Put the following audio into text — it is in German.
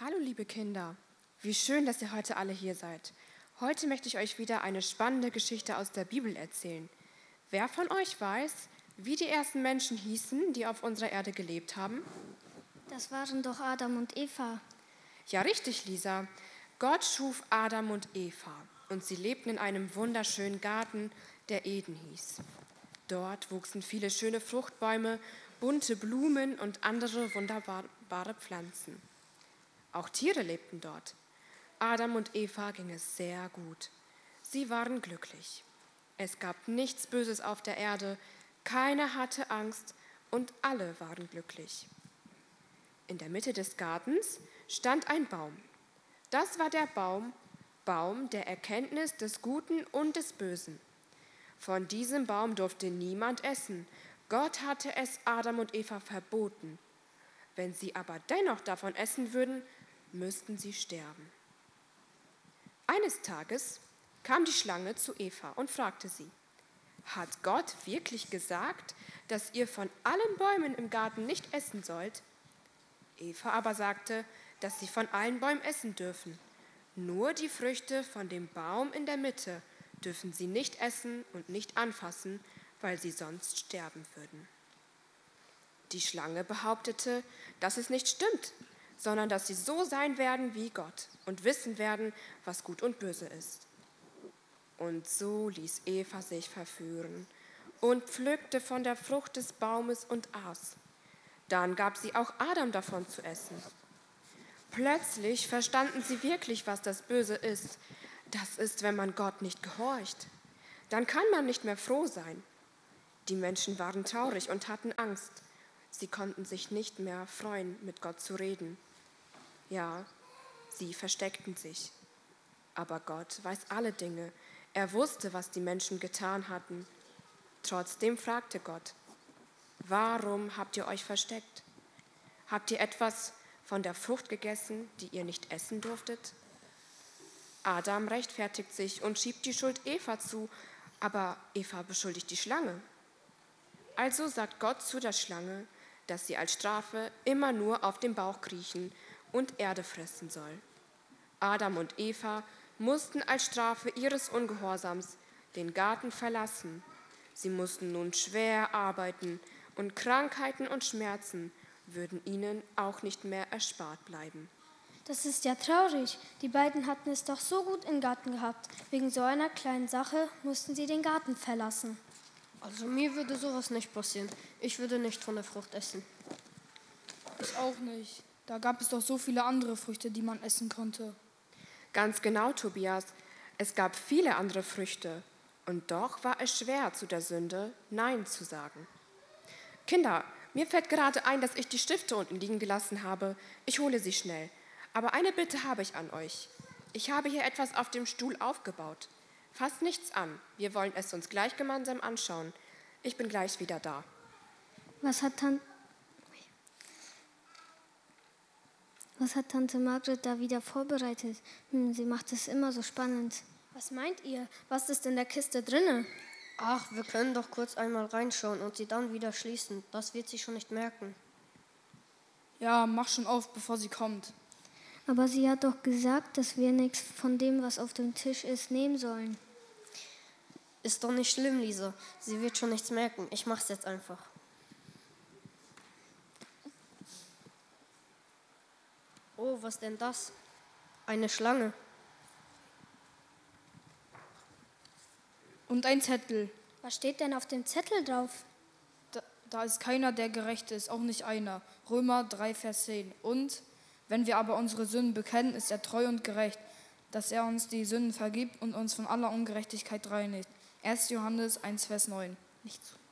Hallo liebe Kinder, wie schön, dass ihr heute alle hier seid. Heute möchte ich euch wieder eine spannende Geschichte aus der Bibel erzählen. Wer von euch weiß, wie die ersten Menschen hießen, die auf unserer Erde gelebt haben? Das waren doch Adam und Eva. Ja, richtig, Lisa. Gott schuf Adam und Eva und sie lebten in einem wunderschönen Garten, der Eden hieß. Dort wuchsen viele schöne Fruchtbäume, bunte Blumen und andere wunderbare Pflanzen. Auch Tiere lebten dort. Adam und Eva ging es sehr gut. Sie waren glücklich. Es gab nichts Böses auf der Erde, keiner hatte Angst und alle waren glücklich. In der Mitte des Gartens stand ein Baum. Das war der Baum der Erkenntnis des Guten und des Bösen. Von diesem Baum durfte niemand essen. Gott hatte es Adam und Eva verboten. Wenn sie aber dennoch davon essen würden, müssten sie sterben. Eines Tages kam die Schlange zu Eva und fragte sie: Hat Gott wirklich gesagt, dass ihr von allen Bäumen im Garten nicht essen sollt? Eva aber sagte, dass sie von allen Bäumen essen dürfen. Nur die Früchte von dem Baum in der Mitte dürfen sie nicht essen und nicht anfassen, weil sie sonst sterben würden. Die Schlange behauptete, dass es nicht stimmt, sondern dass sie so sein werden wie Gott und wissen werden, was gut und böse ist. Und so ließ Eva sich verführen und pflückte von der Frucht des Baumes und aß. Dann gab sie auch Adam davon zu essen. Plötzlich verstanden sie wirklich, was das Böse ist. Das ist, wenn man Gott nicht gehorcht. Dann kann man nicht mehr froh sein. Die Menschen waren traurig und hatten Angst. Sie konnten sich nicht mehr freuen, mit Gott zu reden. Ja, sie versteckten sich. Aber Gott weiß alle Dinge. Er wusste, was die Menschen getan hatten. Trotzdem fragte Gott: Warum habt ihr euch versteckt? Habt ihr etwas von der Frucht gegessen, die ihr nicht essen durftet? Adam rechtfertigt sich und schiebt die Schuld Eva zu, aber Eva beschuldigt die Schlange. Also sagt Gott zu der Schlange, dass sie als Strafe immer nur auf dem Bauch kriechen und Erde fressen soll. Adam und Eva mussten als Strafe ihres Ungehorsams den Garten verlassen. Sie mussten nun schwer arbeiten und Krankheiten und Schmerzen würden ihnen auch nicht mehr erspart bleiben. Das ist ja traurig. Die beiden hatten es doch so gut im Garten gehabt. Wegen so einer kleinen Sache mussten sie den Garten verlassen. Also mir würde sowas nicht passieren. Ich würde nicht von der Frucht essen. Ich auch nicht. Da gab es doch so viele andere Früchte, die man essen konnte. Ganz genau, Tobias. Es gab viele andere Früchte. Und doch war es schwer, zu der Sünde Nein zu sagen. Kinder, mir fällt gerade ein, dass ich die Stifte unten liegen gelassen habe. Ich hole sie schnell. Aber eine Bitte habe ich an euch. Ich habe hier etwas auf dem Stuhl aufgebaut. Fasst nichts an. Wir wollen es uns gleich gemeinsam anschauen. Ich bin gleich wieder da. Was hat Tante Margret da wieder vorbereitet? Sie macht es immer so spannend. Was meint ihr? Was ist in der Kiste drinne? Ach, wir können doch kurz einmal reinschauen und sie dann wieder schließen. Das wird sie schon nicht merken. Ja, mach schon auf, bevor sie kommt. Aber sie hat doch gesagt, dass wir nichts von dem, was auf dem Tisch ist, nehmen sollen. Ist doch nicht schlimm, Lisa. Sie wird schon nichts merken. Ich mach's jetzt einfach. Oh, was denn das? Eine Schlange. Und ein Zettel. Was steht denn auf dem Zettel drauf? Da ist keiner, der gerecht ist, auch nicht einer. Römer 3, Vers 10. Und wenn wir aber unsere Sünden bekennen, ist er treu und gerecht, dass er uns die Sünden vergibt und uns von aller Ungerechtigkeit reinigt. 1. Johannes 1, Vers 9. Nicht so.